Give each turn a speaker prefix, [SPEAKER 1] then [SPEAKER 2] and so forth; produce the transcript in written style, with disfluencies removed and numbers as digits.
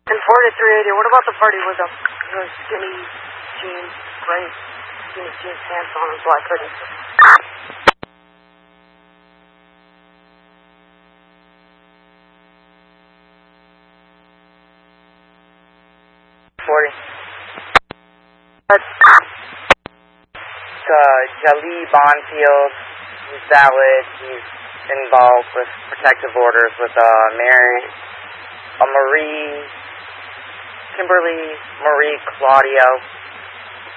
[SPEAKER 1] And 4380, what about the party with the skinny jeans, gray skinny jeans pants on and black hoodie?
[SPEAKER 2] 40. Jalil Bonfield. He's valid. He's involved with protective orders with Kimberly Marie Claudio.